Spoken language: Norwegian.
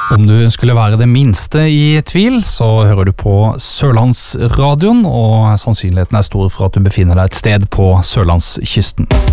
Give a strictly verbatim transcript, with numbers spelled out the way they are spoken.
Om du skulle være det minste i tvil, så hører du på Sørlandsradioen, og sannsynligheten er stor for at du befinner deg et sted på Sørlandskysten.